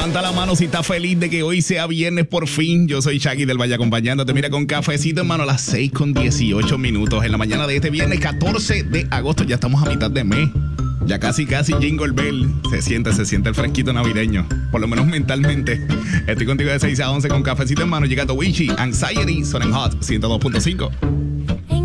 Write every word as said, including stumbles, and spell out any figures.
Levanta la mano si estás feliz de que hoy sea viernes por fin. Yo soy Shaggy del Valle acompañándote. Mira, con cafecito en mano a las seis con dieciocho minutos en la mañana de este viernes catorce de agosto. Ya estamos a mitad de mes. Ya casi, casi Jingle Bell. Se siente, se siente el fresquito navideño. Por lo menos mentalmente. Estoy contigo de seis a once con cafecito en mano. Llega Towichi, Anxiety, Son en Hot ciento dos punto cinco.